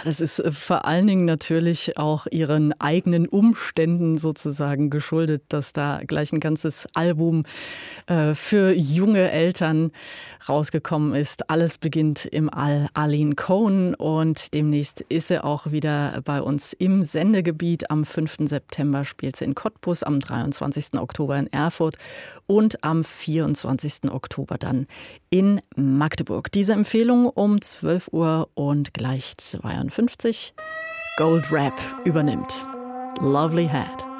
das ist vor allen Dingen natürlich auch ihren eigenen Umständen sozusagen geschuldet, dass da gleich ein ganzes Album für junge Eltern rausgekommen ist. Alles beginnt im All. Arlene Cohen, und demnächst ist sie auch wieder bei uns im Sendegebiet. Am 5. September spielt sie in Cottbus, am 23. Oktober in Erfurt und am 24. Oktober dann in Magdeburg. Diese Empfehlung um 12 Uhr und gleich 52. Gold Rap übernimmt. Lovely Head.